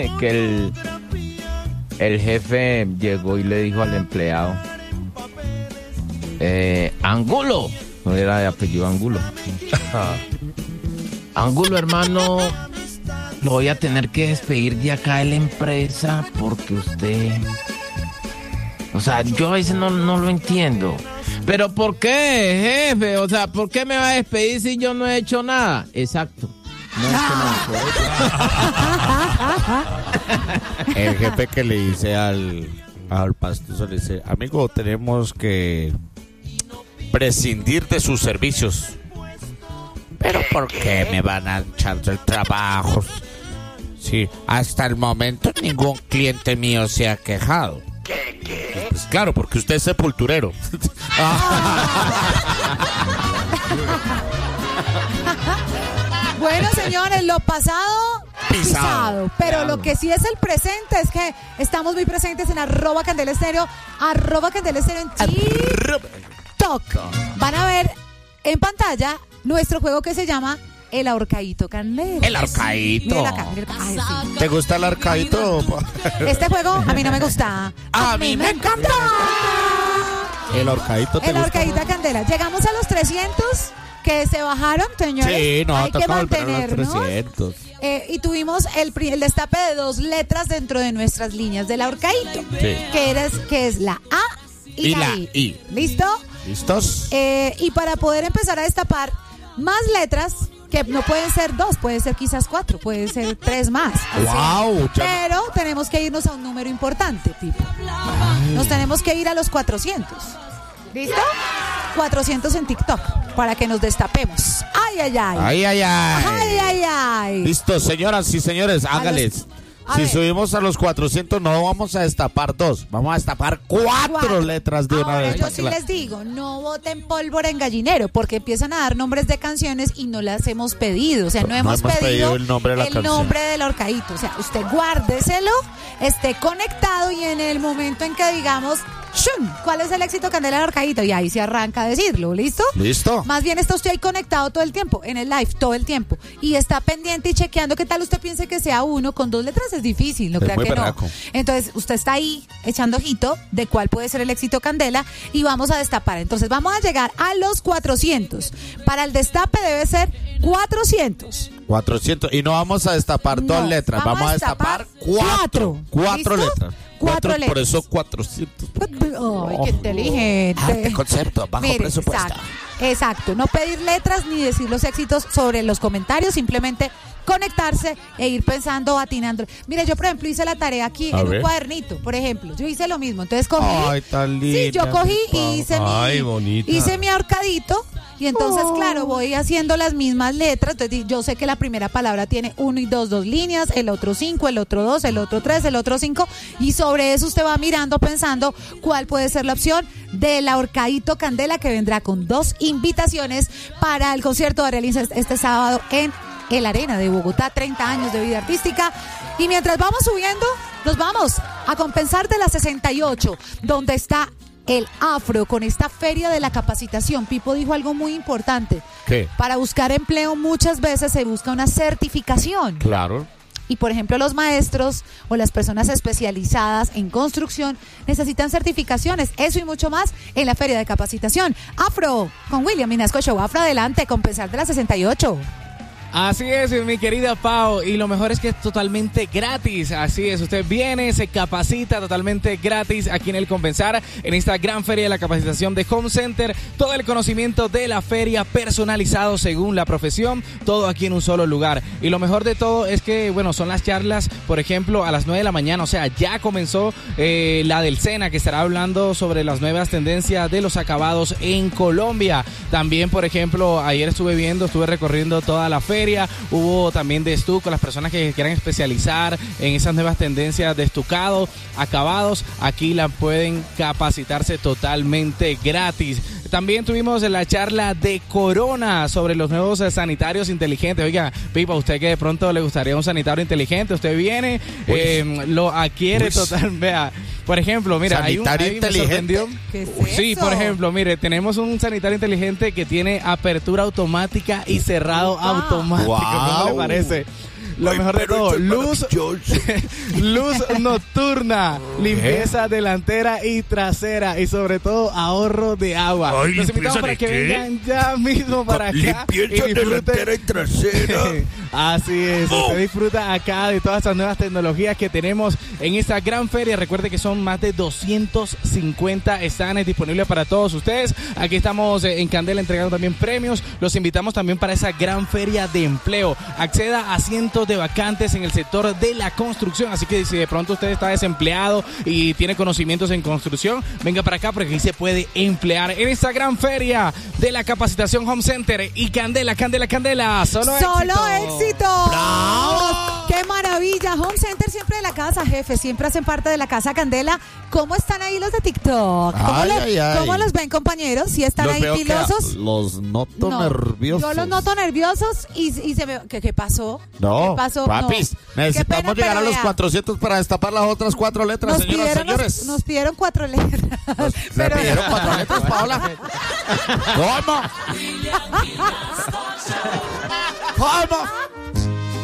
que el jefe llegó y le dijo al empleado, Angulo, no era de apellido Angulo. Angulo, hermano, lo voy a tener que despedir de acá de la empresa porque usted... O sea, yo a veces no lo entiendo. ¿Pero por qué, jefe? O sea, ¿por qué me va a despedir si yo no he hecho nada? Exacto. No he hecho nada. El jefe que le dice al pastor, le dice, amigo, tenemos que prescindir de sus servicios. ¿Pero por qué me van a echar del trabajo? Sí, hasta el momento ningún cliente mío se ha quejado. ¿Qué? Pues claro, porque usted es sepulturero. Bueno, señores, lo pasado, pisado. Pero lo que sí es el presente es que estamos muy presentes en @CandelaEstéreo, @CandelaEstéreo en TikTok. Van a ver en pantalla nuestro juego que se llama El Ahorcadito Candela. El ahorcadito. Mira acá. Ay, sí. ¿Te gusta el ahorcadito? Este juego a mí no me gusta. A mí me encanta. El ahorcadito te El Ahorcadito Candela. Llegamos a los 300 que se bajaron, señores. Sí, no, hay que volver a los mantenernos. 300. Y tuvimos el destape de 2 letras dentro de nuestras líneas del ahorcadito. Sí. Que es la A y la I. ¿Listo? ¿Listos? Y para poder empezar a destapar más letras, que no pueden ser 2, puede ser quizás 4, puede ser 3 más. ¡Wow! Pero tenemos que irnos a un número importante, Pipo. Nos tenemos que ir a los 400. ¿Listo? 400 en TikTok para que nos destapemos. ¡Ay, ay, ay! ¡Ay, ay, ay! ¡Ay, ay, ay! Listo, señoras y señores, hágales. Si subimos a los 400 no vamos a destapar 2, vamos a destapar 4 letras de una vez. Yo sí les digo, no voten pólvora en gallinero, porque empiezan a dar nombres de canciones y no las hemos pedido. O sea, no hemos pedido el nombre de la canción. Nombre del ahorcadito. O sea, usted guárdeselo, esté conectado y en el momento en que digamos, ¡shun! ¿Cuál es el éxito Candela del ahorcadito? Y ahí se arranca a decirlo, ¿listo? ¿Listo? Más bien está usted ahí conectado todo el tiempo, en el live, todo el tiempo. Y está pendiente y chequeando qué tal usted piense que sea uno con 2 letras. Es difícil, no crea que berraco. no. Entonces, usted está ahí echando ojito de cuál puede ser el éxito Candela y vamos a destapar. Entonces, vamos a llegar a los 400. Para el destape debe ser 400. 400. Y no vamos a destapar 2 letras, vamos a destapar 4. 4 letras. 4 letras. Por eso 400. Ay, qué inteligente. Arte, concepto, bajo presupuesto. Exacto. No pedir letras ni decir los éxitos sobre los comentarios, simplemente conectarse e ir pensando, atinando. Mire, yo por ejemplo hice la tarea aquí en un cuadernito, por ejemplo. Yo hice lo mismo. Entonces cogí. Ay, tan linda. Sí, yo cogí y hice mi ahorcadito. Y entonces, claro, voy haciendo las mismas letras. Entonces, yo sé que la primera palabra tiene 1 y 2 líneas, el otro 5, el otro 2, el otro 3, el otro 5. Y sobre eso usted va mirando, pensando cuál puede ser la opción del ahorcadito Candela, que vendrá con 2 invitaciones para el concierto de Ariel este sábado en el Arena de Bogotá, 30 años de vida artística. Y mientras vamos subiendo, nos vamos a compensar de la 68, donde está el Afro con esta feria de la capacitación. Pipo dijo algo muy importante. ¿Qué? Para buscar empleo muchas veces se busca una certificación. Claro. Y por ejemplo los maestros o las personas especializadas en construcción necesitan certificaciones, eso y mucho más en la feria de capacitación. Afro con William Minasco Show. Afro, adelante, compensar de la 68. Así es, mi querida Pau, y lo mejor es que es totalmente gratis. Así es, usted viene, se capacita totalmente gratis aquí en el Compensar, en esta gran feria de la capacitación de Home Center. Todo el conocimiento de la feria personalizado según la profesión, todo aquí en un solo lugar. Y lo mejor de todo es que, bueno, son las charlas, por ejemplo, a las 9 de la mañana. O sea, ya comenzó la del SENA, que estará hablando sobre las nuevas tendencias de los acabados en Colombia. También, por ejemplo, ayer estuve recorriendo toda la feria. Hubo también de estuco, las personas que quieran especializar en esas nuevas tendencias de estucado, acabados, aquí la pueden capacitarse totalmente gratis. También tuvimos la charla de Corona sobre los nuevos sanitarios inteligentes. Oiga, Pipa, usted que de pronto le gustaría un sanitario inteligente, usted viene, lo adquiere total, vea. Por ejemplo, mira, sanitario inteligente. ¿Qué es sí, eso? por ejemplo, mire, tenemos un sanitario inteligente que tiene apertura automática y cerrado automático. Wow. ¿Cómo le parece? lo mejor de todo, luz nocturna, limpieza delantera y trasera y sobre todo ahorro de agua. Ay, los invitamos para que vengan ya mismo para acá. Limpieza delantera y trasera. Así es, usted disfruta acá de todas estas nuevas tecnologías que tenemos en esta gran feria. Recuerde que son más de 250 stands disponibles para todos ustedes. Aquí estamos en Candela entregando también premios. Los invitamos también para esa gran feria de empleo. Acceda a cientos de vacantes en el sector de la construcción. Así que si de pronto usted está desempleado y tiene conocimientos en construcción, venga para acá porque aquí se puede emplear en esta gran feria de la capacitación Home Center. Y Candela, solo éxito. ¡Bravo! ¡Qué maravilla! Home Center siempre de la casa, jefe. Siempre hacen parte de la casa Candela. ¿Cómo están ahí los de TikTok? ¿Cómo los ven, compañeros? ¿Sí están ahí pilosos? Los noto nerviosos. Yo los noto nerviosos y se me... ¿Qué pasó? No, ¿Qué pasó? papis, necesitamos llegar a los 400 para destapar las otras 4 letras, señores. Nos pidieron 4 letras. ¿Me pidieron 4 letras, Paola? ¿Cómo?